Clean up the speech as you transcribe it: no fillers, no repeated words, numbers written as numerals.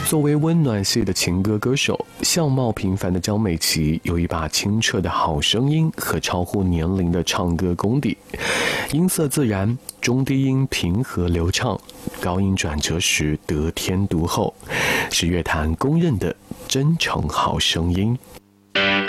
作为温暖系的情歌歌手，相貌平凡的张美琪有一把清澈的好声音和超乎年龄的唱歌功底，音色自然，中低音平和流畅，高音转折时得天独厚，是乐坛公认的真诚好声音。